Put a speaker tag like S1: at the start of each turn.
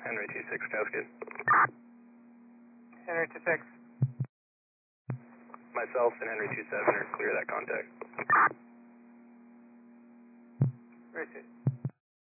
S1: Henry 26, Cascade.
S2: Henry 26.
S1: Myself and Henry 27 are clear that contact.
S2: Richard.